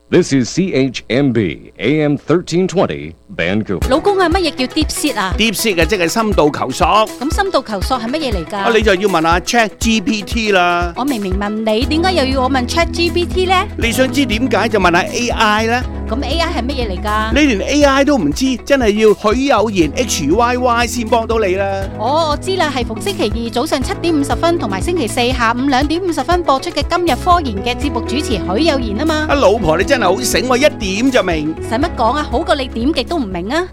This is CHMB AM 1320 Vancouver。 老公啊，乜嘢叫 deep sea 啊？ Deep Sea 嘅即係深度求索。 咁深度求索係乜嘢嚟㗎？ 你就要問下 ChatGPT 啦。 我明明問你，點解又要我問 ChatGPT 呢？ 你想知點解就問下 AI 啦。 咁 AI 係乜嘢嚟㗎？ 你連 AI 都唔知，真係要許有賢 HYY 先幫到你啦。 哦，我知啦，係逢星期二早上7:50同埋星期四下午2:50播出嘅今日科研嘅節目主持許有賢啊嘛。 老婆你真係好醒喎，一點就明。 使乜講啊？好過你點極都唔明啊！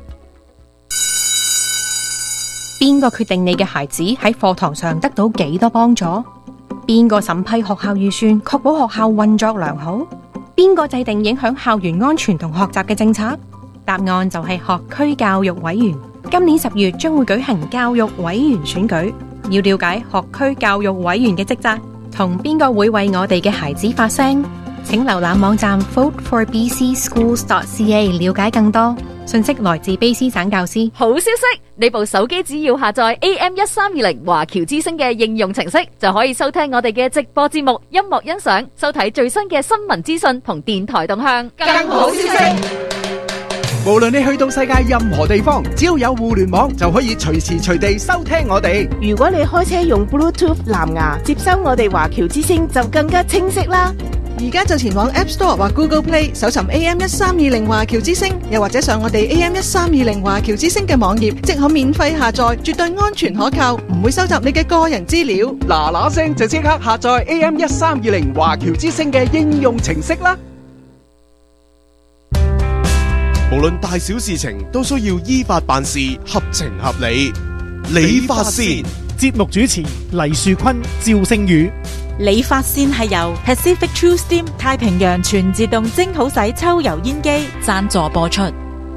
邊個決定你嘅孩子喺課堂上得到幾多幫助？邊個審批學校預算，確保學校運作良好？邊個制定影響校園安全同學習嘅政策？答案就係學區教育委員。今年10月將會舉行教育委員選舉，要了解學區教育委員嘅職責，同邊個會為我哋嘅孩子發聲？請瀏覽網站 voteforbcschools.ca 了解更多。信息來自卑詩省教師。 好消息，你部手機只要下載 AM1320華僑之聲嘅應用程式，就可以收聽我哋嘅直播節目、音樂欣賞、收睇最新嘅新聞資訊同電台動向。更好消息， 無論你去到世界任何地方，只要有互聯網，就可以隨時隨地收聽我哋。 如果你開車用 Bluetooth 藍牙接收我哋華僑之聲，就更加清晰啦。 而家就前往 App Store 或 Google Play 搜尋 AM1320華僑之聲，又或者上我哋 AM1320華僑之聲嘅網頁，即可免費下載，絕對安全可靠，唔會收集你嘅個人資料。 嗱聲就即刻下載 AM1320華僑之聲嘅應用程式啦。 無論大小事情都需要依法辦事，合情合理。理髮線節目主持黎樹坤、趙聖宇。 理髮線係由 Pacific True Steam 太平洋全自動蒸好洗抽油煙機贊助播出。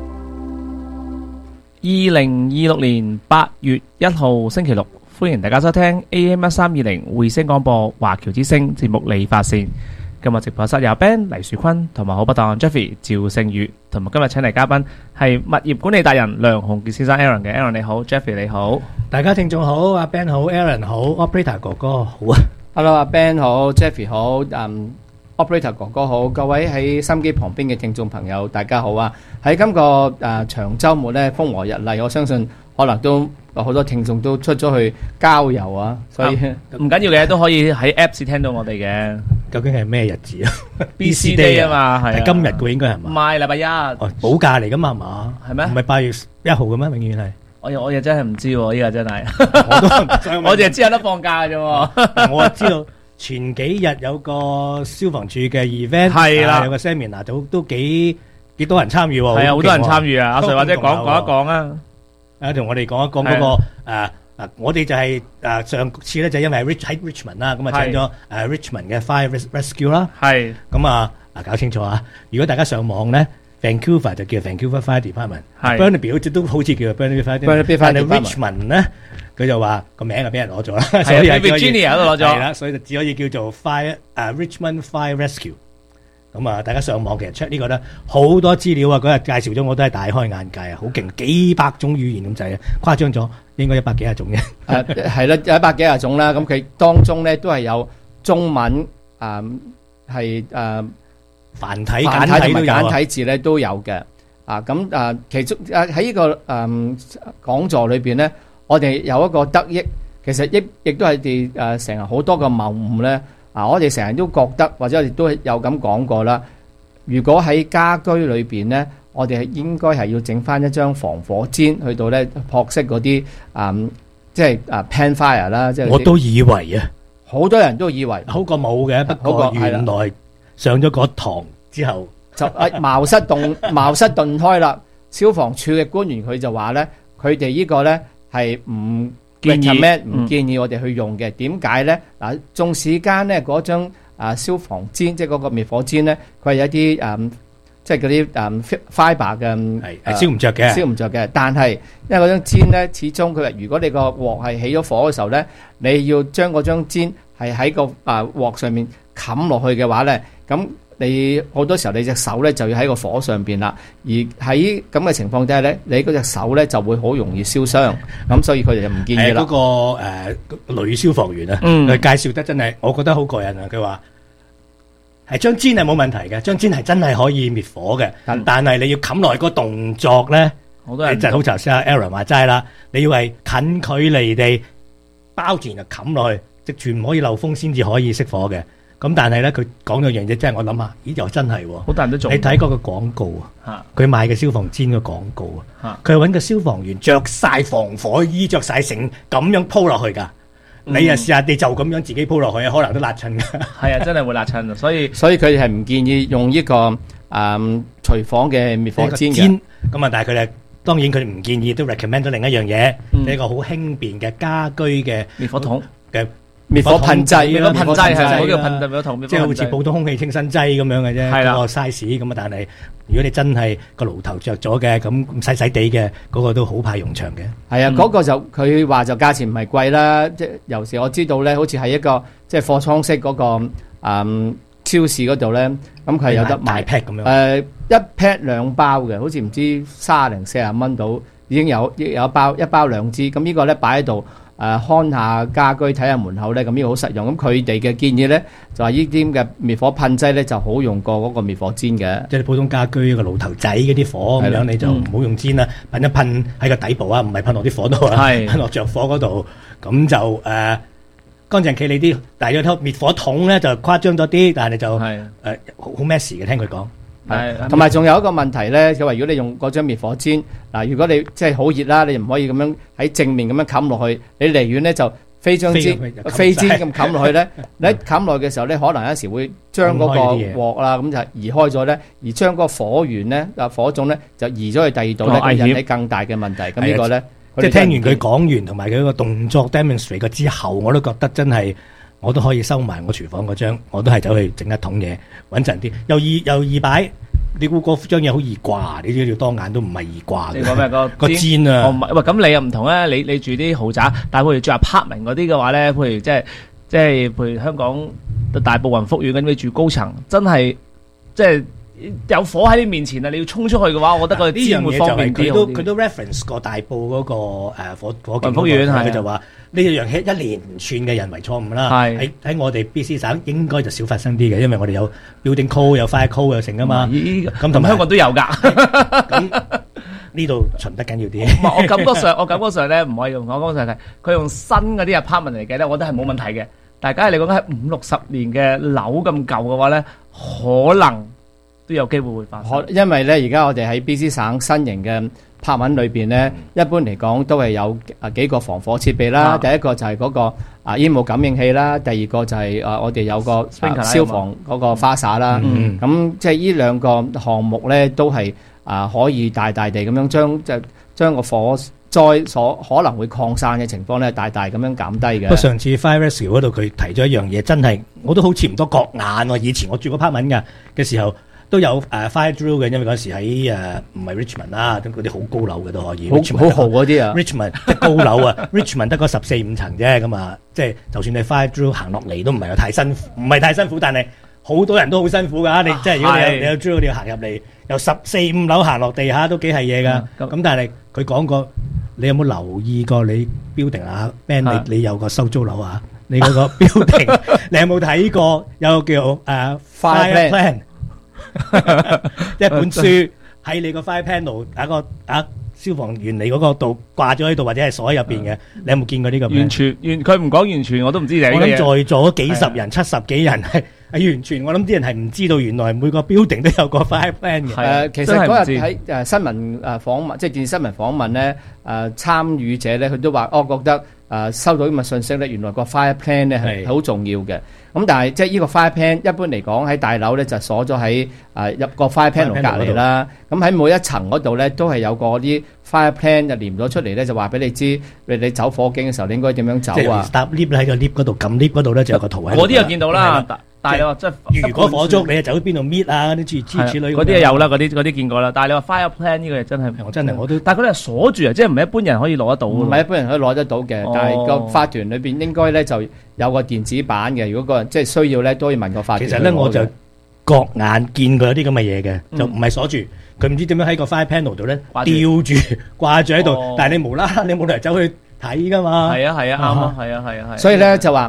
2026年8月1號星期六，歡迎大家收聽 AM1320匯聲廣播華僑之聲節目理髮線。今日直播室有 Ben 黎樹坤同埋好拍檔 Jeffrey 趙聖宇，同埋今日請嚟嘉賓係物業管理達人梁鴻傑先生 Aaron 嘅。 Aaron 你好， Jeffrey 你好， 大家聽眾好，阿 Ben 好， Aaron 好， Operator 哥哥好啊。 Hello， 阿 Ben 好， Jeffrey 好，Operator 哥哥好，各位喺收音機旁邊嘅聽眾朋友大家好啊。喺今個長週末咧，風和日麗，我相信可能都好多聽眾都出咗去郊遊啊，所以唔緊要嘅，都可以喺 Apps 聽到我哋嘅。 究竟係咩日子啊 ？BC Day 啊嘛，係今日嘅應該係嘛？ 唔係禮拜一， 補假嚟噶嘛係嘛？ 係咩？ 唔係8月1號嘅咩？永遠係。 我又真係唔知喎，依個真係。我淨係知有得放假嘅啫。 我係知道前幾日有個消防處嘅 event， 係啦， 有個 seminar 都幾多人參與喎。 係啊，好多人參與啊！阿 Sir 或者講一講啊。 同我哋講一講嗰個我哋就係上次咧就因為喺 Richmond 啦，咁啊請咗Richmond 嘅 Fire Rescue 啦。 係。 咁啊搞清楚啊！如果大家上網咧。Vancouver 就叫 Vancouver Fire Department， Burnaby 都好似叫 Burnaby Fire Department， 但係 Richmond 咧佢就話個名就俾人攞咗啦，所以係 Virginia 都攞咗， 係啦，所以就只可以叫做 Richmond Fire Rescue。咁啊，大家上網其實 check 呢個咧好多資料啊，嗰日介紹咗我都係大開眼界啊，好勁，幾百種語言咁滯啊，誇張咗，應該100幾廿種嘅。 係啦，100幾廿種啦，咁佢當中咧都係有中文係繁體簡體同埋簡體字咧都有嘅，咁其中喺呢個講座裏邊咧，我哋有一個得益，其實亦都係哋成日好多個謬誤咧，我哋成日都覺得或者我哋都有咁講過啦。如果喺家居裏邊咧，我哋係應該係要整翻一張防火氈去到咧撲熄嗰啲即係pan fire 啦，即係我都以為啊， 好多人都以為好過冇嘅，不過原來。上咗嗰堂之後就茅塞頓開啦。消防處嘅官員佢就話咧，佢哋呢個咧係唔建議我哋去用嘅。點解咧？嗱，縱使間咧嗰張消防氈，即係嗰個滅火氈咧，佢係有一啲即係嗰啲fiber 嘅燒唔着嘅。 但係因為嗰張氈咧，始終佢話如果你個鑊係起咗火嘅時候咧，你要將嗰張氈係喺個鑊上面冚落去嘅話咧。咁你好多時候你隻手咧就要喺個火上邊啦，而喺咁嘅情況底下咧，你嗰隻手咧就會好容易燒傷，咁所以佢哋就唔建議啦。 嗰個女消防員啊，佢介紹得真係，我覺得好過癮啊！佢話係張氈係冇問題嘅，張氈係真係可以滅火嘅。但係你要冚落去個動作咧，你就好頭先阿 Aaron 話齋啦，你要係近距離地包住然後冚落去，直全唔可以漏風先至可以熄火嘅。咁但係咧，佢講咗樣嘢，真係我諗下，咦又真係喎！ 好多人都做。 你睇嗰個廣告啊，佢賣嘅消防氈嘅廣告啊，佢揾個消防員着晒防火衣，着晒成咁樣鋪落去㗎。你啊試下，你就咁樣自己鋪落去，可能都辣親㗎。 係啊，真係會辣親啊！所以佢哋係唔建議用呢個廚房嘅滅火氈嘅。 咁啊，但係佢哋當然佢哋唔建議，都 recommend 咗另一樣嘢，係一個好輕便嘅家居嘅滅火筒嘅。 滅火噴劑， 滅火噴劑係嗰個噴滅火筒， 即係好似普通空氣清新劑咁樣嘅啫，嗰個 size 咁啊。但係如果你真係個爐頭着咗嘅，咁細細地嘅嗰個都好怕用場嘅。 係啊，嗰個就佢話就價錢唔係貴啦，即係有時我知道咧，好似喺一個即係貨倉式嗰個超市嗰度咧，咁佢係有得賣 pack 咁樣。 一 pack 2包嘅，好似唔知30零40蚊到，已經有一包2支。咁呢個咧擺喺度。看下家居睇下門口咧，咁呢個好實用。咁佢哋嘅建議咧，就話呢啲咁嘅滅火噴劑咧就好用過嗰個滅火氈嘅。 即係普通家居個爐頭仔嗰啲火咁樣，你就唔好用氈啦，噴一噴喺個底部啊，唔係噴落啲火度啊，噴落着火嗰度，咁就乾淨企理啲。但係有套滅火筒咧就誇張咗啲，但係就好 messy 嘅，聽佢講。 同埋仲有一個問題咧，佢話如果你用嗰張滅火氈，嗱，如果你即係好熱啦，你唔可以咁樣喺正面咁樣冚落去，你離遠咧就飛氈咁冚落去咧，你一冚落去嘅時候咧，可能有時會將嗰個鑊啦咁就移開咗咧，而將嗰個火源咧火種咧就移咗去第二度咧，引起更大嘅問題。咁呢個咧， 即係聽完佢講完同埋佢個動作 demonstrate 之後，我都覺得真係。我都可以收埋我廚房嗰張，我都係走去整一桶嘢穩陣啲，又易擺。你估嗰張嘢好易掛？你知要多眼都唔係易掛嘅。 你講咩個氈啊？ 哦唔係，喂咁你又唔同咧。你住啲豪宅，但係譬如住 apartment 嗰啲嘅話咧，譬如即係譬如香港大部分福苑嗰啲，你住高層，真係即係有火喺你面前啊！你要衝出去嘅話，我覺得個氈會方便啲。 佢都 reference 過大埔嗰個火警福苑， 佢就話呢樣係一連串嘅人為錯誤啦。喺我哋 BC 省應該就少發生啲嘅，因為我哋有 building code 有 fire code 有成噶嘛。 咁同香港都有㗎。 咁呢度巡得緊要啲。 我感覺上咧唔可以用，我感覺上係佢用新嗰啲 apartment 嚟計咧，我覺得係冇問題嘅。但係假如你講緊係50-60年嘅樓咁舊嘅話咧，可能都有機會會發生。 因為咧，而家我哋喺 BC 省新型嘅拍文裏邊咧，一般嚟講都係有幾個防火設備啦。第一個就係嗰個煙霧感應器啦，第二個就係我哋有個消防嗰個花灑啦。咁即係呢兩個項目咧，都係可以大大地咁樣將個火災所可能會擴散嘅情況咧，大大咁樣減低嘅。 不過上次 Fire Rescue 嗰度佢提咗一樣嘢，真係我都好似唔多覺眼喎。以前我住嗰 apartment 嘅時候。都有fire drill 嘅，因為嗰時喺唔係 Richmond 啦，咁嗰啲好高樓嘅都可以， 好豪嗰啲啊 ，Richmond 得高樓啊，Richmond 得個14-15層啫，咁啊，即係就算你 fire drill 行落嚟都唔係太辛苦，唔係太辛苦，但係好多人都好辛苦㗎，你即係如果你有 drill 你要行入嚟，由14-15樓行落地下都幾係嘢㗎，咁但係佢講過，你有冇留意過你 building 啊 ，Ben 你有個收租樓啊，你嗰個 building 你有冇睇過有個叫fire plan？一本書喺你個 fire panel 個消防員嚟嗰個度掛咗喺度，或者係鎖喺入邊嘅，你有冇見過呢個？ 完全佢唔講完全，我都唔知係。 我諗在座幾十人、70幾人係完全，我諗啲人係唔知道原來每個 building 都有個 fire plan 嘅。 其實嗰日喺新聞訪問，即係電視新聞訪問咧，參與者咧，佢都話，我覺得收到咁嘅信息咧，原來個 fire plan 咧係好重要嘅。咁但係即係呢個 fire plan 一般嚟講喺大樓咧就鎖咗喺入個 fire panel 隔離啦。咁喺每一層嗰度咧都係有個啲 fire plan 就連咗出嚟咧，就話俾你知你走火警嘅時候你應該點樣走啊？ 即係搭 lift 喺個 lift 嗰度撳 lift 嗰度咧就有個圖喺度。 嗰啲又見到啦，但係即係如果火燭你就走去邊度搣啊？啲諸如此類嗰啲係有啦，嗰啲見過啦。但係你話 fire plan 呢個真係我都，但係嗰啲係鎖住啊，即係唔係一般人可以攞得到。 唔係一般人可以攞得到嘅，但係個法團裏邊應該咧就有個電子版嘅。如果個人即係需要咧，都要問個法團。 其實咧我就覺眼見過有啲咁嘅嘢嘅，就唔係鎖住，佢唔知點樣喺個 fire panel 度咧吊住掛住喺度，但係你無啦啦你冇理由走去睇噶嘛。 係啊啱啊，係啊。 所以咧就話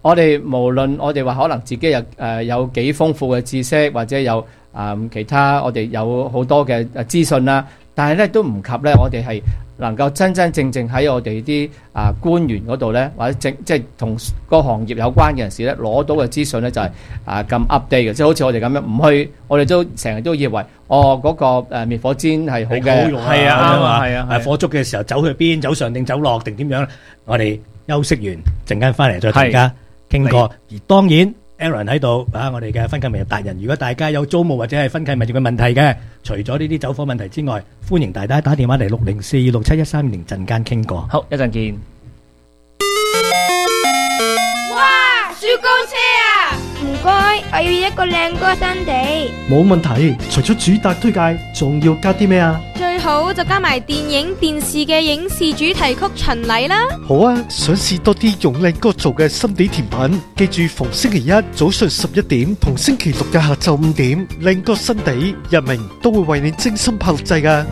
我哋無論我哋話可能自己有幾豐富嘅知識，或者有其他我哋有好多嘅資訊啦，但係咧都唔及咧我哋係能夠真真正正喺我哋啲官員嗰度咧，或者即係同個行業有關嘅人士咧攞到嘅資訊咧就係咁 update 嘅，即係好似我哋咁樣唔去，我哋都成日都以為嗰個滅火氈係好嘅， 係啊，係啊，火燭嘅時候走去邊，走上定走落定點樣？我哋休息完陣間翻嚟再同大家傾過。而當然 Aaron 喺度我哋嘅分契物業達人，如果大家有租務或者係分契物業嘅問題嘅，除咗呢啲走火問題之外，歡迎大家打電話嚟604-267-1320，陣間傾過。 好，一陣見。 哇，雪糕車啊！唔該，我要一個靚哥新地。 冇問題，除咗主打推介，仲要加啲咩啊？ 最好就加埋電影電視嘅影視主題曲巡禮啦。 好啊，想試多啲用靚哥做嘅心地甜品，記住逢星期一早上11點同星期六嘅下晝5點，靚哥新地日明都會為你精心炮製噶。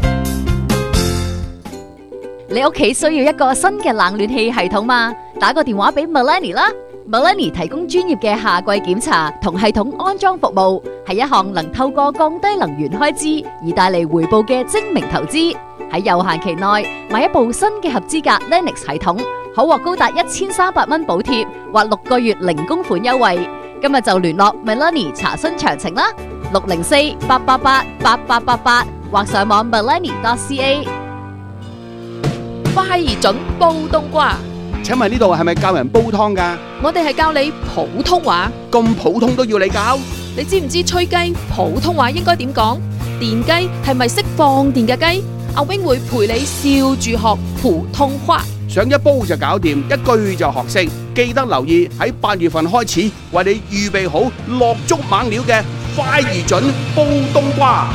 你屋企需要一個新嘅冷暖氣系統嘛？打個電話俾 Melanie 啦。Melanie 提供專業嘅夏季檢查同系統安裝服務，係一項能透過降低能源開支而帶嚟回報嘅精明投資。喺有限期內買一部新嘅合資格 Lennox 系統，可獲高達1300蚊補貼或6個月零供款優惠。今日就聯絡 Melanie 查詢詳情啦，604-888-8888或上網 melanie.ca。 快而準煲冬瓜。 請問呢度係咪教人煲湯㗎？ 我哋係教你普通話。 咁普通都要你教？ 你知唔知吹雞普通話應該點講？電雞係咪識放電嘅雞？阿 wing 會陪你笑住學普通話。 想一煲就搞掂，一句就學識。記得留意喺8月份開始，為你預備好落足猛料嘅快而準煲冬瓜。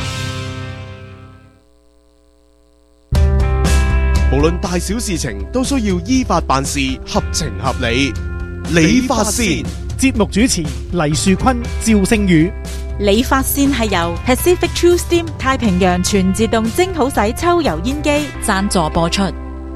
無論大小事情都需要依法辦事，合情合理。理髮線節目主持黎樹坤、趙星宇。 理髮線係由 Pacific True Steam 太平洋全自動蒸好洗抽油煙機贊助播出。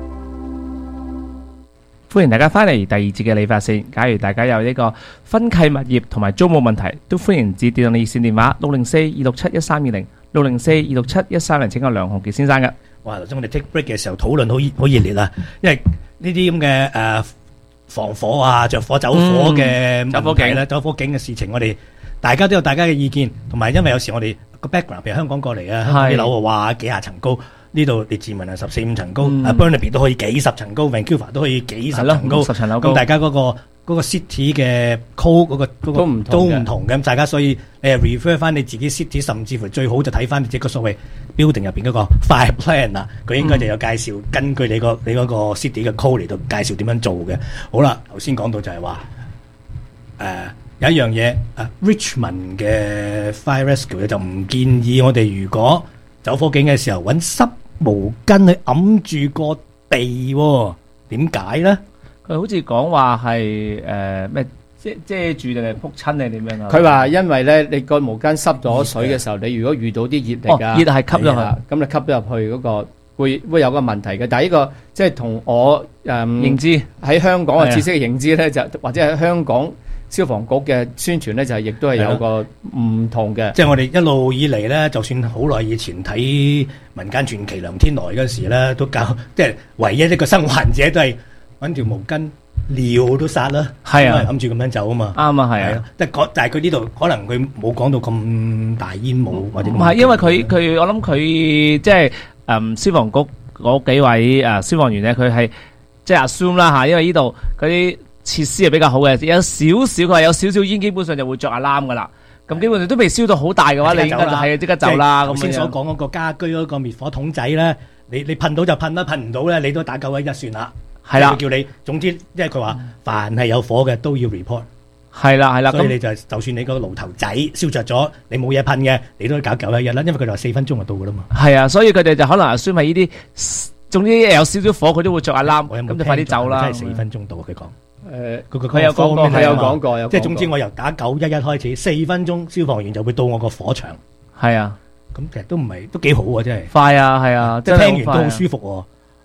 歡迎大家翻嚟第二節嘅理髮線。假如大家有呢個分契物業同埋租務問題，都歡迎致電我哋熱線電話604-267-1320 604-267-1320，請我梁鴻傑先生嘅。 哇！頭先我哋 take break 嘅時候討論好熱烈啊，因為呢啲咁嘅防火啊、着火走火嘅走火警嘅事情，我哋大家都有大家嘅意見，同埋因為有時我哋個 background 譬如香港過嚟啊，香港啲樓話幾廿層高，呢度列治文啊14-15層高，Burnaby 都可以幾十層高 ，Vancouver 都可以幾十層高，10層樓高，咁大家嗰個 city 嘅 code 嗰個都唔同嘅，咁大家所以refer 翻你自己 city， 甚至乎最好就睇翻你自己個所謂 building 入邊嗰個 fire plan 啦，佢應該就有介紹，根據你嗰個 city 嘅 code 嚟到介紹點樣做嘅。好啦，頭先講到就係話有一樣嘢Richmond 嘅 fire rescue 咧就唔建議我哋如果走火警嘅時候揾濕毛巾去揞住個地喎，點解咧？ 佢好似講話係咩遮住定係撲親定點樣啊？ 佢話因為咧，你個毛巾濕咗水嘅時候，你如果遇到啲熱力啊， 熱係吸咗去， 咁你吸咗入去嗰個會有個問題嘅。但係呢個即係同我認知喺香港嘅知識嘅認知咧，就或者係香港消防局嘅宣傳咧，就係亦都係有個唔同嘅。 即係我哋一路以嚟咧，就算好耐以前睇民間傳奇梁天來嗰時咧，都教即係唯一一個生還者都係揾條毛巾尿都殺啦， 係啊， 諗住咁樣走啊嘛， 啱啊，係啊， 即係但係佢呢度可能佢冇講到咁大煙霧或者唔係，因為佢我諗佢即係消防局嗰幾位消防員咧，佢係即係 assume 啦嚇，因為呢度嗰啲設施係比較好嘅，有少少佢話有少少煙，基本上就會着alarm噶啦。咁基本上都未燒到好大嘅話，你應該就係即刻走啦。頭先所講嗰個家居嗰個滅火筒仔咧，你噴到就噴啦，噴唔到咧你都打911算啦。係啦，叫你總之，因為佢話凡係有火嘅都要 report。 係啦，係啦， 所以你就算你個爐頭仔燒着咗，你冇嘢噴嘅，你都搞911啦，因為佢就話4分鐘就到噶啦嘛。係啊，所以佢哋就可能宣係呢啲，總之有少少火佢都會着alarm，咁就快啲走啦。真係4分鐘到，佢講。佢有講過，即係總之我由打911開始，4分鐘消防員就會到我個火場。係啊，咁其實都唔係都幾好啊，真係。快啊，係啊，即係聽完都好舒服喎。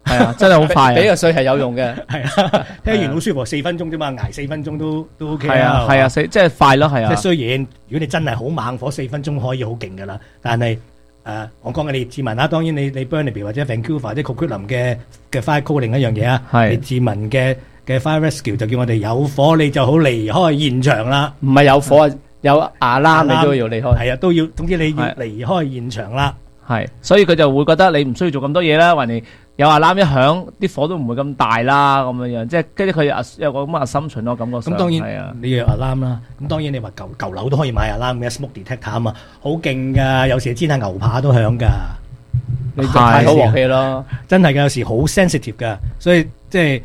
係啊，真係好快啊！ 俾個水係有用嘅， 係啊，聽完好舒服，4分鐘啫嘛，捱4分鐘都 OK 係啊，係啊，即係快咯，係啊。 即係雖然如果你真係好猛火，4分鐘可以好勁噶啦，但係我講嘅列治文啦，當然你 Burnaby 或者 Vancouver 或者 Coquitlam 嘅 fire call 另一樣嘢啊，列治文嘅 fire rescue 就叫我哋有火你就好離開現場啦， 唔係有火有alarm你都要離開， 係啊，都要，總之你要離開現場啦。 係，所以佢就會覺得你唔需要做咁多嘢啦，還你有alarm一響，啲火都唔會咁大啦，咁樣樣，即係跟住佢有個咁嘅assumption咯，感覺上。 咁當然你要 alarm 啦，咁當然你話舊樓都可以買 alarm 嘅 smoke detector 啊嘛，好勁㗎，有時煎下牛扒都響㗎。 你就太好鑊氣咯， 真係㗎，有時好 sensitive 㗎，所以即係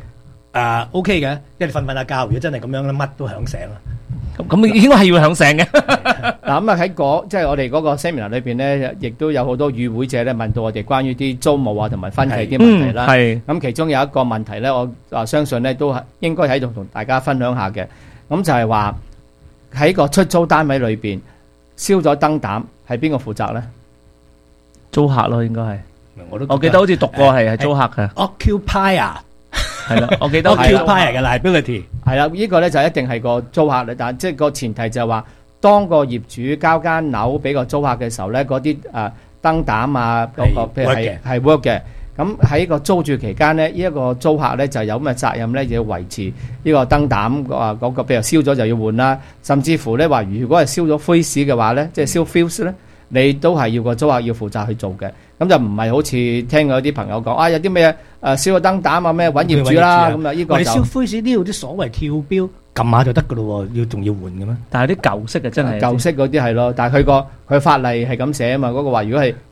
OK 嘅，因為你瞓下覺，如果真係咁樣咧，乜都響醒啦。 咁應該係要響醒嘅。 嗱咁啊喺即係我哋嗰個 seminar 裏邊咧，亦都有好多與會者咧問到我哋關於啲租務啊同埋分契啲問題啦。係。咁其中有一個問題咧，我相信咧都係應該喺度同大家分享下嘅。咁就係話喺個出租單位裏邊燒咗燈膽，係邊個負責咧？ 租客咯，應該係。我記得好似讀過係租客嘅。 Occupier。 係啦，我記得 occupier 嘅 liability 係啦，呢個咧就一定係個租客咧，但即係個前提就係話，當個業主交間樓俾個租客嘅時候咧，嗰啲燈膽啊，嗰個譬如係 work 嘅。咁喺個租住期間咧，呢一個租客咧就有咁嘅責任咧，要維持呢個燈膽嗰個，譬如燒咗就要換啦。甚至乎咧話，如果係燒咗灰屎嘅話咧，即係燒 fuse 咧，你都係要個租客要負責去做嘅。咁就唔係好似聽嗰啲朋友講有啲咩燒個燈膽啊咩揾業主啦咁啊，呢個就燒灰屎呢度啲所謂跳標撳下就得噶咯喎，仲要換嘅咩？ 但係啲舊式嘅真係舊式嗰啲係咯，但係佢法例係咁寫啊嘛，嗰個話如果係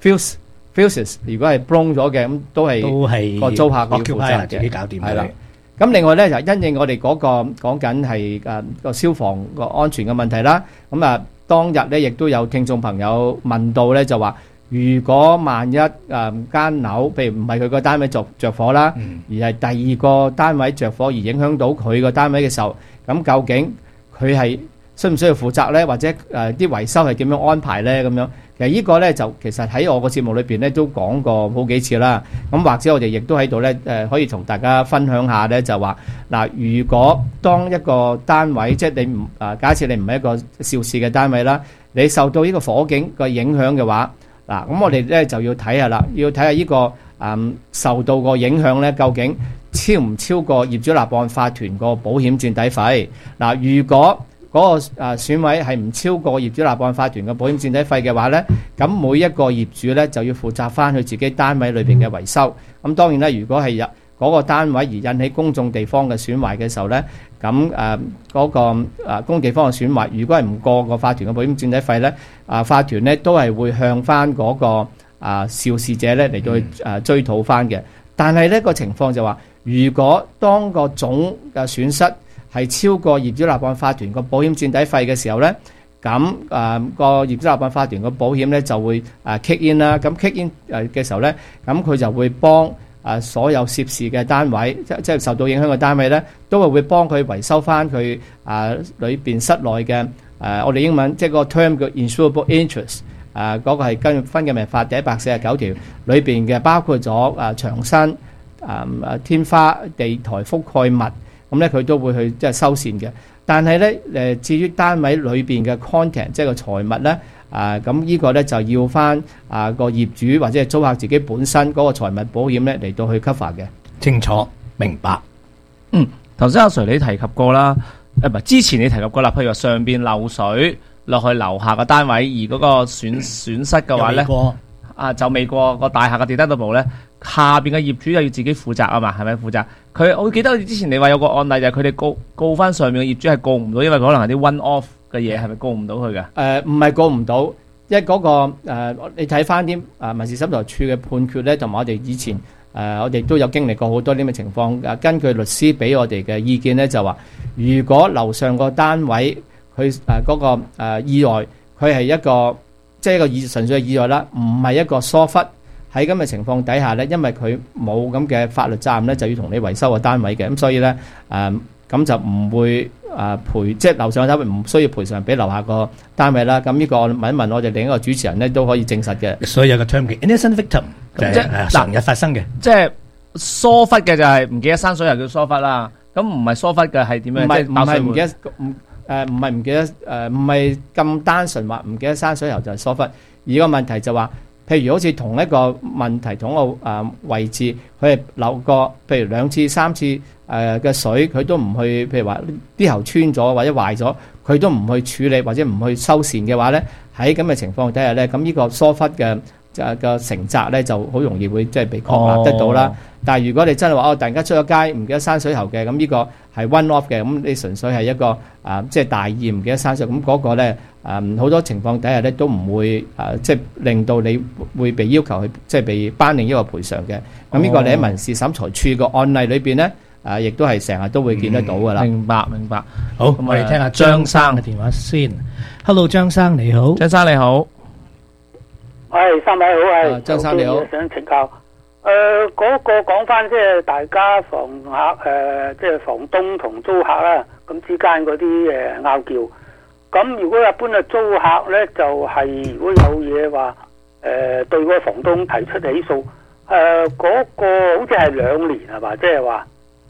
fuses 如果係 blown 咗嘅咁都係個租客要負責自己搞掂係啦。咁另外咧就因應我哋嗰個講緊係個消防個安全嘅問題啦。咁當日咧亦都有聽眾朋友問到咧就話，如果萬一間樓，譬如唔係佢個單位着火啦，而係第二個單位着火而影響到佢個單位嘅時候，咁究竟佢係需唔需要負責咧？或者啲維修係點樣安排咧？咁樣其實呢個咧就其實喺我個節目裏邊咧都講過好幾次啦。咁或者我哋亦都喺度咧可以同大家分享下咧，就話嗱，如果當一個單位即係你唔假設你唔係一個肇事嘅單位啦，你受到呢個火警嘅影響嘅話，嗱，咁我哋咧就要睇下啦，要睇下呢個受到個影響咧，究竟超唔超過業主立案法團個保險墊底費？嗱，如果嗰個損毀係唔超過業主立案法團嘅保險墊底費嘅話咧，咁每一個業主咧就要負責翻佢自己單位裏邊嘅維修。咁當然啦，如果係嗰個單位而引起公眾地方嘅損壞嘅時候咧，咁嗰個公地方嘅損壞，如果係唔過個法團嘅保險墊底費咧，法團咧都係會向翻嗰個肇事者咧嚟到去追討翻嘅。但係呢個情況就話，如果當個總嘅損失係超過業主立案法團個保險墊底費嘅時候咧，咁個業主立案法團個保險咧就會kick in 啦。咁kick in 嘅時候咧，咁佢就會幫所有涉事嘅單位，即係受到影響嘅單位咧，都係會幫佢維修翻佢裏邊室內嘅我哋英文即係個 term 叫 insurable interest， 嗰個係跟分嘅民法第149條裏邊嘅，包括咗牆身、天花、地台覆蓋物，咁咧佢都會去即係修繕嘅。但係咧至於單位裏邊嘅 content 即係個財物咧，咁呢個咧就要翻個業主或者係租客自己本身嗰個財物保險咧嚟到去 cover 嘅。 清楚明白。 頭先阿 Sir 你提及過啦，唔係之前你提及過啦，譬如話上邊漏水落去樓下個單位，而嗰個損失嘅話咧，就未過個大廈嘅 deductible咧，下邊嘅業主又要自己負責啊嘛，係咪負責？我記得之前你話有個案例就係佢哋告翻上面嘅業主係告唔到，因為可能係啲 one off 嘅嘢，係咪告唔到佢嘅？ 唔係告唔到，因為嗰個你睇翻啲民事審裁處嘅判決咧，同埋我哋以前我哋都有經歷過好多啲咁嘅情況。根據律師俾我哋嘅意見咧，就話如果樓上個單位佢嗰個意外，佢係一個即係一個純粹嘅意外啦，唔係一個疏忽。喺咁嘅情況底下咧，因為佢冇咁嘅法律責任咧，就要同你維修個單位嘅，咁所以咧咁就唔會賠，即係樓上嘅單位唔需要賠償俾樓下個單位啦。咁呢個問一問我哋另一個主持人咧都可以證實嘅。 所以有個 term 叫 innocent victim，即係常日發生嘅。 即係疏忽嘅就係唔記得閂水喉叫疏忽啦。咁唔係疏忽嘅係點樣？ 唔係即係爆水門唔記得唔係唔記得唔係咁單純話唔記得閂水喉就係疏忽，而個問題就話，譬如好似同一個問題同一個位置，佢係漏過譬如2次3次嘅水，佢都唔去，譬如話啲喉穿咗或者壞咗，佢都唔去處理或者唔去修繕嘅話咧，喺咁嘅情況底下咧，咁呢個疏忽嘅成責咧就好容易會即係被確立得到啦。但係如果你真係話突然間出咗街唔記得閂水喉嘅，咁呢個係 one off 嘅，咁你純粹係一個即係大意唔記得閂水，咁嗰個咧好多情況底下咧都唔會即係令到你會被要求去即係被頒令一個賠償嘅。咁呢個你喺民事審裁處個案例裏邊咧亦都係成日都會見得到噶啦。 明白。 好，咁我哋聽下張生嘅電話先。Hello， 張生你好。 張生你好。 係三位好， 張生你好。 想請教，嗰個講翻即係大家房客即係房東同租客啦，咁之間嗰啲拗撬。咁如果一般嘅租客咧，就係如果有嘢話對嗰個房東提出起訴，嗰個好似係2年係嘛？即係話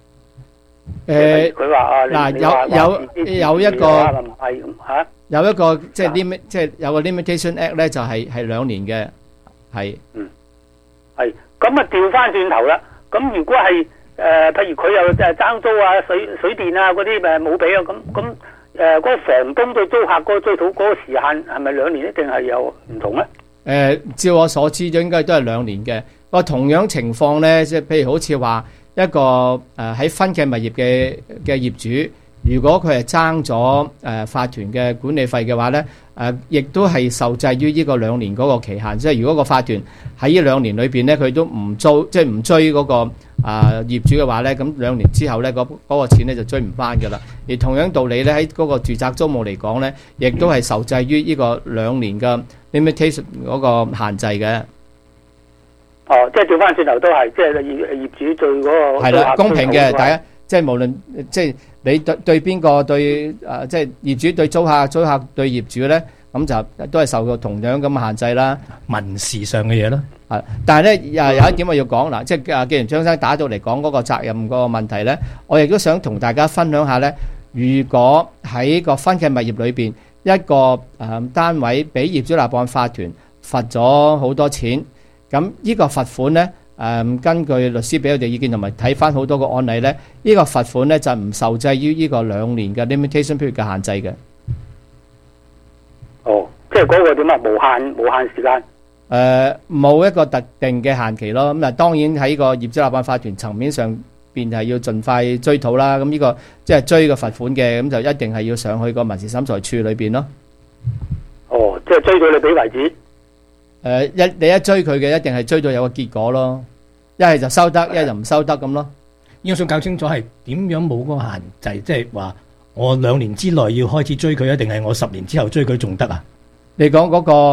佢話嗱有一個係咁嚇。 有一個即係 limit， 即係有個 limitation act 咧，就係2年嘅，係。 係咁啊，調翻轉頭啦。咁如果係譬如佢又爭租啊、水電啊嗰啲冇俾啊，咁嗰個房東對租客嗰個追討嗰個時限係咪2年，一定係有唔同咧？ 照我所知，應該都係2年嘅。個同樣情況咧，即係譬如好似話一個喺分嘅物業嘅業主。如果佢係爭咗法團嘅管理費嘅話咧，亦都係受制於呢個2年嗰個期限。即係如果個法團喺呢2年裏邊咧，佢都唔租，即係唔追嗰個業主嘅話咧，咁2年之後咧，嗰個錢咧就追唔翻㗎啦。而同樣道理咧，喺嗰個住宅租務嚟講咧，亦都係受制於呢個2年嘅 limitation 嗰個限制嘅。 即係調翻轉頭都係，即係業主對嗰個係啦，公平嘅，大家。即係無論即係你對邊個對即係業主對租客，租客對業主咧，咁就都係受到同樣咁嘅限制啦， 民事上嘅嘢咯。 係，但係咧有一點我要講嗱，即係既然張生打到嚟講嗰個責任嗰個問題咧，我亦都想同大家分享下咧，如果喺個分契物業裏邊一個單位俾業主立案法團罰咗好多錢，咁呢個罰款咧。根據律師俾我哋意見同埋睇翻好多個案例咧，呢個罰款咧就唔受制於呢個2年嘅 limitation period 嘅限制嘅。 即係嗰個點啊？無限時間。 冇一個特定嘅限期咯。咁當然喺個業主立案法團層面上邊係要盡快追討啦。咁呢個即係追個罰款嘅，咁就一定係要上去個民事審裁處裏邊咯。 即係追到你俾為止。 你一追佢嘅，一定係追到有個結果咯。一係就收得，一係就唔收得咁咯。 要想搞清楚係點樣冇嗰個限制，即係話我2年之內要開始追佢，一定係我10年之後追佢仲得啊？ 你講嗰個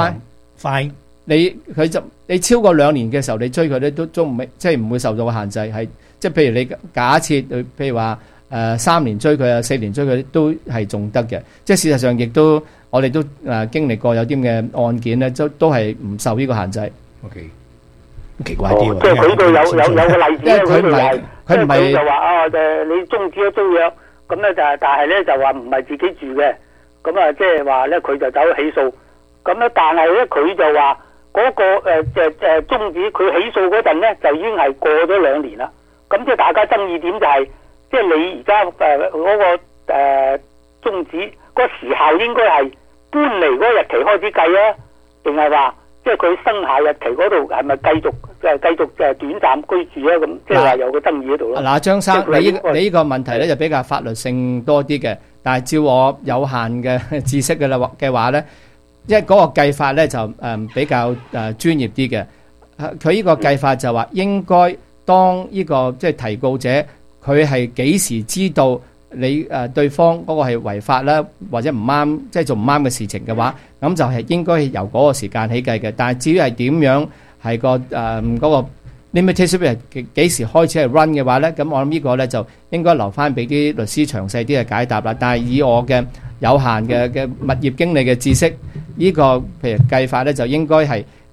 fine， 你超過2年嘅時候，你追佢咧都唔即係唔會受到個限制，係即係譬如你假設譬如話3年追佢啊，4年追佢都係仲得嘅。即係事實上亦都我哋都經歷過有啲嘅案件咧，都係唔受呢個限制。 OK。奇怪啲喎， 即係佢度有個例子咧，佢唔係就話你終止咗租約，咁咧但係咧就話唔係自己住嘅，咁啊即係話咧佢就走起訴，咁咧但係咧佢就話嗰個終止佢起訴嗰陣咧就已經係過咗2年啦，咁即係大家爭議點就係即係你而家嗰個終止嗰時效應該係搬離嗰個日期開始計啊，定係話？即係佢生效日期嗰度係咪繼續短暫居住啊？咁即係話有個爭議喺度咯。 嗱，張生，你呢個問題咧就比較法律性多啲嘅，但係照我有限嘅知識嘅話咧，因為嗰個計法咧就比較專業啲嘅。佢呢個計法就話應該當呢個即係提告者佢係幾時知道你對方嗰個係違法啦，或者唔啱，即係做唔啱嘅事情嘅話，咁就係應該由嗰個時間起計嘅。但係至於係點樣係個嗰個 limitation 係幾時開始係 run 嘅話咧，咁我諗呢個咧就應該留翻俾啲律師詳細啲嘅解答啦。但係以我嘅有限嘅物業經理嘅知識，呢個譬如計法咧就應該係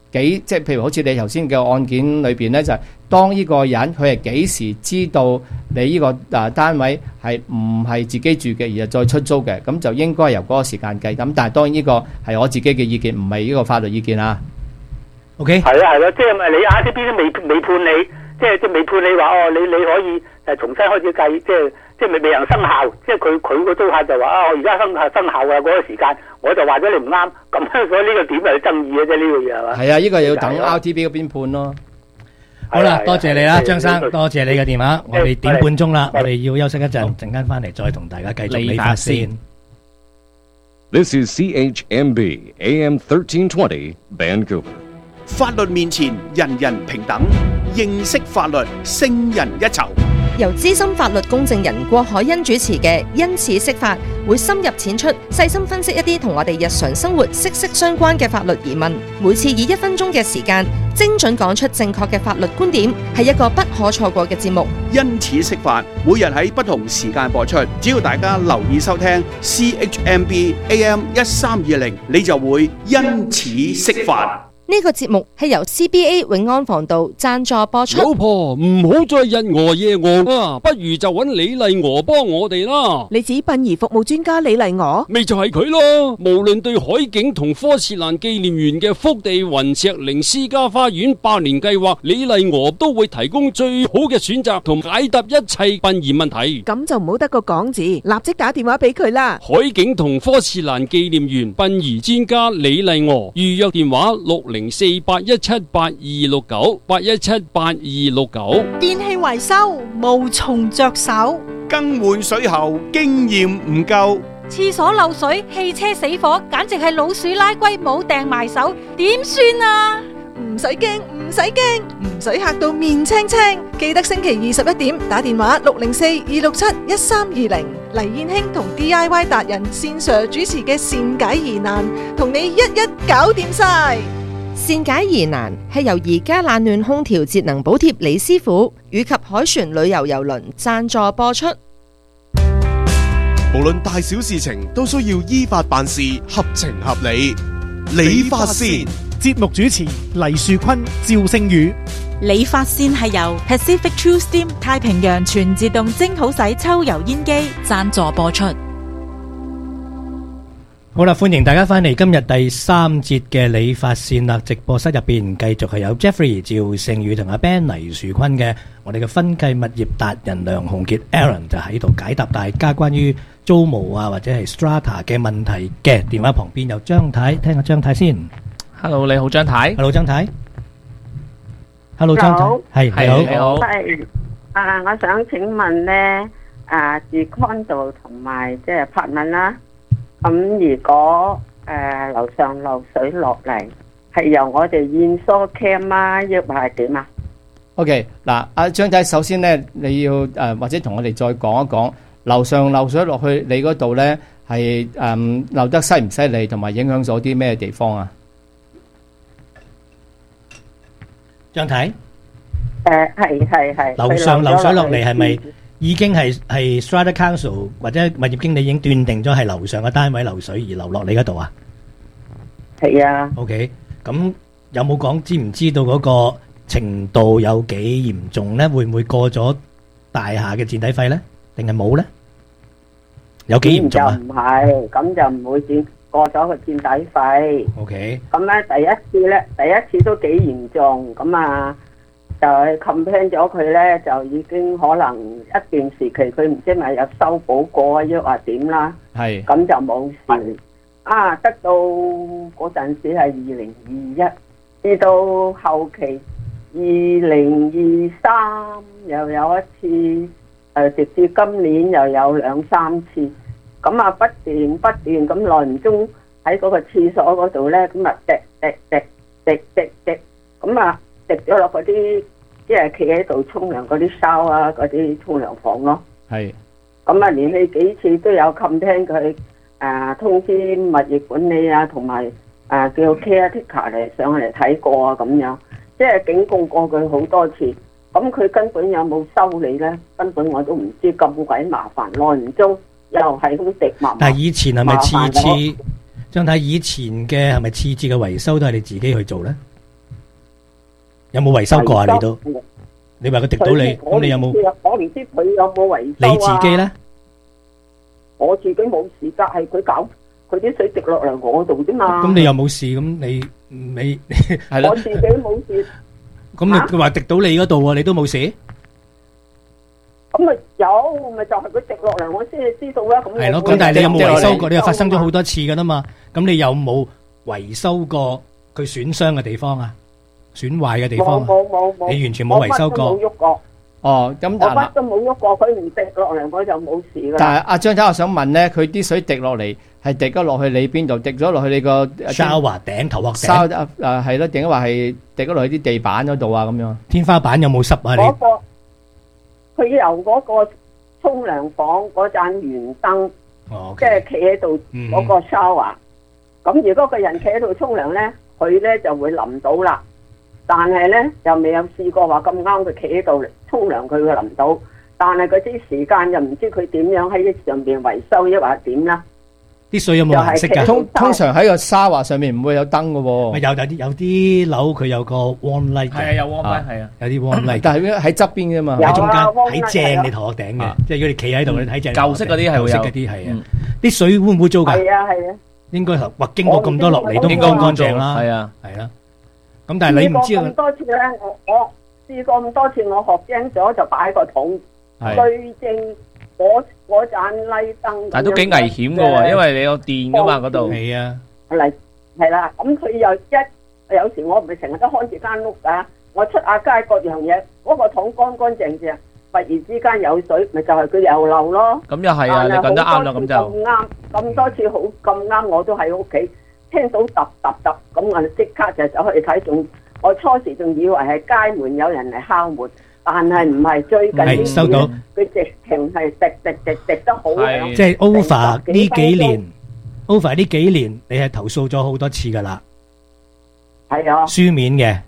即係譬如好似你頭先嘅案件裏邊咧，就係當呢個人佢係幾時知道你呢個單位係唔係自己住嘅，而係再出租嘅，咁就應該由嗰個時間計。咁但係當然呢個係我自己嘅意見，唔係呢個法律意見啊。OK。 係啊係咯，即係咪你 RCB 都未判你，即係未判你話哦，你可以重新開始計，即係未能生效，即係佢個租客就話我而家生效啊嗰個時間，我就話咗你唔啱，咁所以呢個點係爭議嘅啫，呢個嘢係嘛？ 係啊，呢個要等 RTB 嗰邊判咯。 好啦，多謝你啦，張生，多謝你嘅電話。我哋點半鐘啦，我哋要休息一陣，陣間翻嚟再同大家繼續理髮先。 This is CHMB AM 1320 Vancouver。 法律面前人人平等，認識法律勝人一籌。 由資深法律公證人郭海欣主持嘅因此釋法，會深入淺出，細心分析一啲同我哋日常生活息息相關嘅法律疑問。每次以1分鐘嘅時間，精準講出正確嘅法律觀點，係一個不可錯過嘅節目。 因此釋法，每日喺不同時間播出，只要大家留意收聽 CHMB AM 1320，你就會因此釋法。 呢個節目係由 CBA 永安防盜贊助播出。 老婆唔好再日餓夜餓啊，不如就揾李麗娥幫我哋啦。 你指殯儀服務專家李麗娥？ 咪就係佢咯。無論對海景同科切蘭紀念園嘅福地雲石靈私家花園百年計劃，李麗娥都會提供最好嘅選擇同解答一切殯儀問題。 咁就唔好得個講字，立即打電話俾佢啦。 海景同科切蘭紀念園殯儀專家李麗娥，預約電話604-817-8269，817-8269。 電器維修無從着手， 更換水喉經驗唔夠， 廁所漏水、汽車死火，簡直係老鼠拉龜冇掟埋手，點算啊？ 唔使驚，唔使驚，唔使嚇到面青青。記得星期21點打電話604-267-1320，黎燕卿同 DIY 達人線上主持嘅善解疑難，同你一一搞掂晒。 善解疑難係由宜家冷暖空調節能補貼李師傅以及海船旅遊郵輪贊助播出。 無論大小事情都需要依法辦事，合情合理。理髮線節目主持黎樹坤、趙星宇。 理髮線係由 Pacific True Steam 太平洋全自動蒸好洗抽油煙機贊助播出。 好啦，歡迎大家翻嚟今日第3節嘅理髮線啦！直播室入邊繼續係有 Jeffrey 趙勝宇同阿 Ben 黎樹坤嘅，我哋嘅分計物業達人梁鴻傑 Aaron 就喺度解答大家關於租務啊或者係 Strata 嘅問題嘅。電話旁邊有張太，聽下張太先。 Hello， 你好張太。 Hello 張太。Hello 張太。係你好。 你好。係我想請問咧，住 condo 同埋即係 apartment 啦。咁如果樓上漏水落嚟，係由我哋驗疏 cam 啊，抑或係點啊 ？OK， 嗱，阿張仔，首先咧，你要或者同我哋再講一講樓上漏水落去你嗰度咧，係漏得犀唔犀利，同埋影響咗啲咩地方啊？ 張太， 係。 樓上漏水落嚟係咪？已經係 Strata Council 或者物業經理已經斷定咗係樓上嘅單位漏水而流落你嗰度啊？ 係啊。 OK， 咁有冇講知唔知道嗰個程度有幾嚴重咧？會唔會過咗大廈嘅墊底費咧？定係冇咧？有幾嚴重啊？ 就唔係，咁就唔會過咗個墊底費。 OK。 咁咧第一次都幾嚴重，咁啊。就係 complain 咗佢咧，就已經可能一段時期佢唔知咪有修補過，抑或點啦。係。咁就冇事。得到嗰陣時係2021，至到後期2023又有一次，直至今年又有2-3次。咁啊不斷咁耐唔中喺嗰個廁所嗰度咧，咁啊滴，咁啊。滴咗落嗰啲，即係企喺度沖涼嗰啲燒啊，嗰啲沖涼房咯。係。咁啊，連續幾次都有冚聽佢通知物業管理啊，同埋叫 caretaker 嚟上嚟睇過啊，咁樣，即係警告過佢好多次。咁佢根本有冇修理咧？根本我都唔知，咁鬼麻煩，耐唔中又係咁滴麻。 但係以前係咪次次？張太以前嘅係咪次次嘅維修都係你自己去做咧？ 有冇維修過啊？你都你話佢滴到你，咁你有冇？ 我唔知佢有冇維修啊？ 你自己咧？ 我自己冇事㗎，係佢搞佢啲水滴落嚟我度啫嘛。 咁你又冇事，咁你係啦。 我自己冇事。 咁你話滴到你嗰度喎，你都冇事？ 咁咪有，咪就係佢滴落嚟，我先至知道啦。咁係咯，咁但係你有冇維修過？你又發生咗好多次㗎啦嘛。咁你有冇維修過佢損傷嘅地方啊？損壞嘅地方啊？冇，你完全冇維修過。 冇喐過。 哦，咁我乜都冇喐過，佢唔滴落嚟我就冇事㗎。 但係阿張太，我想問咧，佢啲水滴落嚟係滴咗落去你邊度？滴咗落去你個 shower頂頭殼頂。 係咯，定係話係滴咗落去啲地板嗰度啊？咁樣。 天花板有冇濕啊？你？ 佢由嗰個沖涼房嗰盞圓燈，即係企喺度嗰個 shower。咁如果個人企喺度沖涼咧，佢咧就會淋到啦。但係咧又未有試過話咁啱佢企喺度沖涼，佢會淋到。但係嗰啲時間又唔知佢點樣喺上邊維修，抑或點啦？ 啲水有冇顏色㗎？ 通常喺個沙華上面唔會有燈嘅喎。 咪有啲樓佢有個 warm light。 係啊，有 warm light 係啊， 有啲 warm light。 但係喺側邊㗎嘛， 喺中間喺正你頭殼頂嘅，即係如果你企喺度，你睇正。 舊式嗰啲係會有。 舊式嗰啲係啊，啲水會唔會糟㗎？ 係啊。 應該話經過咁多落嚟都應該乾淨啦。係啊，係啦。咁但係你唔知咁多次咧，我試過咁多次，我學精咗就擺喺個桶，對正嗰盞拉燈。 但係都幾危險㗎喎，因為你有電㗎嘛嗰度。 係啊， 係啦，咁佢又有時我唔係成日都看住間屋㗎，我出下街各樣嘢，嗰個桶乾乾淨淨，忽然之間有水，咪就係佢又漏咯。 咁又係啊，你講得啱啦，咁就咁啱，咁多次好咁啱，我都喺屋企。聽到揼揼揼，咁我即刻就走去睇，我初時仲以為係街門有人嚟敲門，但係唔係，最近係收到佢直情係滴得好響。 即係 over 呢幾年，你係投訴咗好多次噶啦。 係啊。 書面嘅。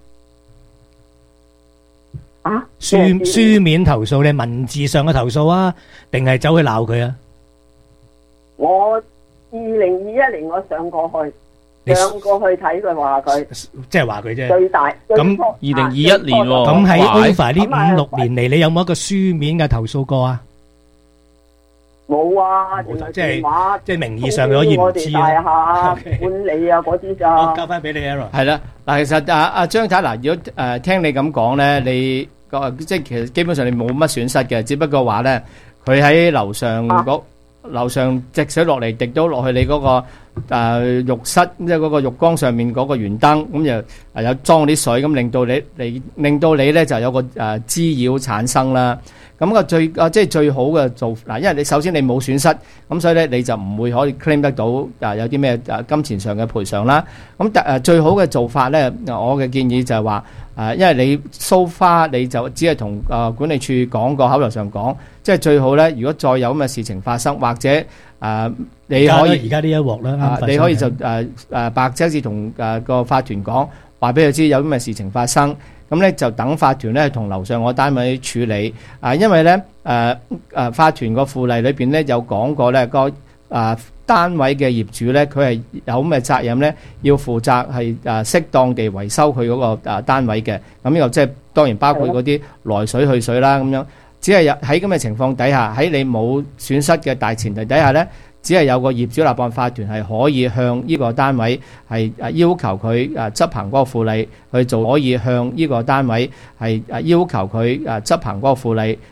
啊？ 書面投訴，你文字上嘅投訴啊，定係走去鬧佢啊？ 我2021年我上過去睇佢話佢， 即係話佢啫。 最大咁 2021年喎， 咁喺 over 呢5-6年嚟，你有冇一個書面嘅投訴過啊？ 冇啊， 即係名義上嘅可以唔知啊。管理啊嗰啲就。 我交翻俾你 Aaron。 係啦，嗱，其實阿張太嗱，如果聽你咁講咧，你即係其實基本上你冇乜損失嘅，只不過話咧，佢喺樓上直水落嚟滴咗落去你嗰個浴室，即係嗰個浴缸上面嗰個圓燈，咁就有裝啲水，咁令到你咧就有個滋擾產生啦。咁個即係最好嘅做嗱，因為你首先你冇損失，咁所以咧你就唔會可以 claim 得到有啲咩金錢上嘅賠償啦。咁最好嘅做法咧，我嘅建議就係話因為你 so far 你就只係同管理處講過，口頭上講，即係最好咧。如果再有咁嘅事情發生，或者你可以而家呢一鑊啦， 你可以就白紙字同個法團講，話俾佢知有咁嘅事情發生。咁咧就等法團咧同樓上個單位處理。因為咧法團個附例裏邊咧有講過咧個單位嘅業主咧，佢係有咁嘅責任咧，要負責係適當地維修佢嗰個單位嘅。咁又即係當然包括嗰啲來水去水啦，咁樣。只係喺咁嘅情況底下，喺你冇損失嘅大前提底下咧，只係有個業主立案法團係可以向呢個單位係要求佢執行嗰個附例去做，可以向呢個單位係要求佢執行嗰個附例